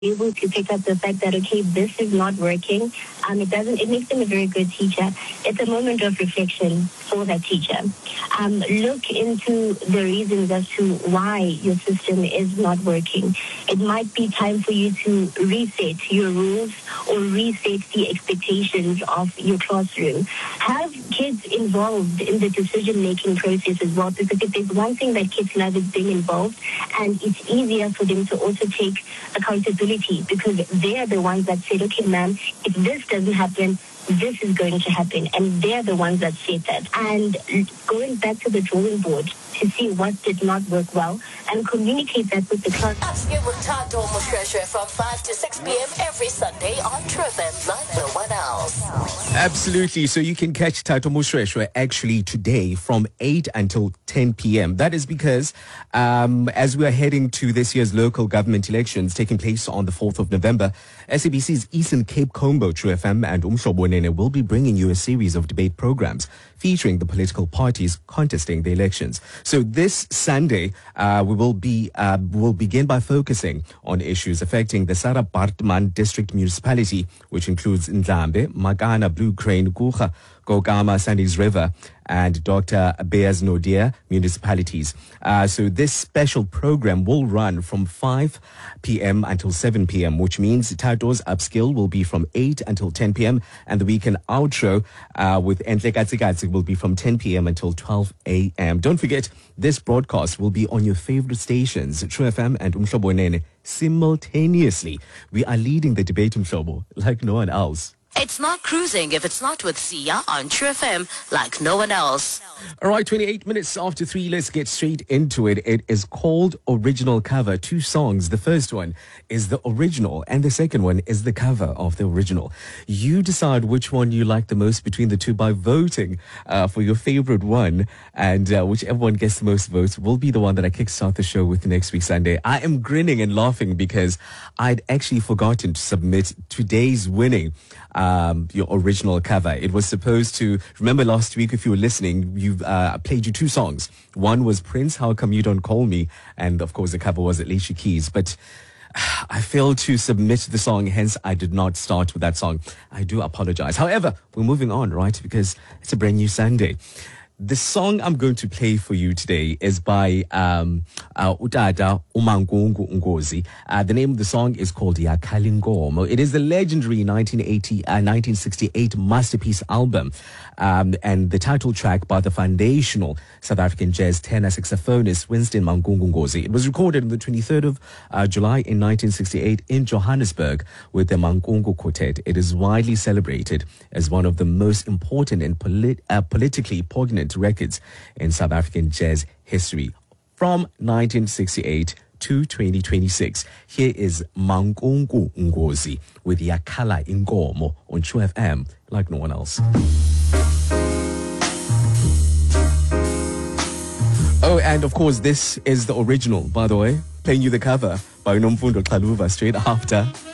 able to pick up the fact that, okay, this is not working. It makes them a very good teacher. It's a moment of reflection for that teacher. Look into the reasons as to why your system is not working. It might be time for you to reset your rules or reset the expectations of your classroom. Have kids involved in the decision-making process as well, because if there's one thing that kids love is being involved, and it's easier for them to also take accountability because they're the ones that said, okay, ma'am, if this doesn't happen, this is going to happen. And they're the ones that said that. And going back to the drawing board to see what did not work well and communicate that with the class. Upskill with Tato Mushreshe from 5 to 6 p.m. every Sunday on True FM like no one else. Absolutely. So you can catch Tato Mushreshe actually today from 8 until 10 p.m. That is because as we are heading to this year's local government elections taking place on the 4th of November, SABC's Eastern Cape Combo, True FM and Umhlobo will be bringing you a series of debate programs featuring the political parties contesting the elections. So this Sunday, we will begin by focusing on issues affecting the Sarah Baartman District Municipality, which includes Ndlambe, Magana, Blue Crane, Gucha, Gogama, Sandys River, and Dr. Bears Nodia municipalities. So this special program will run from 5 p.m. until 7 p.m., which means Tato's Upskill will be from 8 until 10 p.m. and the weekend outro with Entle Katsikatsi will be from 10 p.m. until 12 a.m. Don't forget, this broadcast will be on your favorite stations, True FM and Umhlobo Nene, simultaneously. We are leading the debate, Umhlobo, like no one else. It's not cruising if it's not with Sia on True FM like no one else. All right, 28 minutes after 3, let's get straight into it. It is called Original Cover. 2 songs. The first one is the original and the second one is the cover of the original. You decide which one you like the most between the two by voting for your favorite one, and whichever one gets the most votes will be the one that I kickstart the show with next week Sunday. I am grinning and laughing because I'd actually forgotten to submit today's winning your original cover. It was supposed to, remember last week, if you were listening, I played you 2 songs. One was Prince, How Come You Don't Call Me? And of course the cover was Alicia Keys. But I failed to submit the song, hence I did not start with that song. I do apologize. However, we're moving on, right? Because it's a brand new Sunday. The song I'm going to play for you today is by Utata Umangungu Ngozi. The name of the song is called Yakhala Inkomo. It is the legendary 1968 masterpiece album, and the title track by the foundational South African jazz tenor saxophonist Winston Mangungu Ngozi. It was recorded on the 23rd of July in 1968 in Johannesburg with the Mangungu Quartet. It is widely celebrated as one of the most important and politically poignant records in South African jazz history from 1968 to 2026. Here is Mangungu Ngozi with Yakhala Inkomo on True FM like no one else. Oh, and of course, this is the original, by the way. Playing you the cover by Nomfundo Xaluva straight after